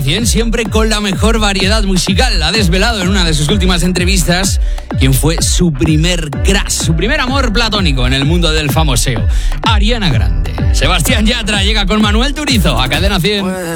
100, siempre con la mejor variedad musical. Ha desvelado en una de sus últimas entrevistas quién fue su primer crush, su primer amor platónico en el mundo del famoseo. Ariana Grande. Sebastián Yatra llega con Manuel Turizo a Cadena 100.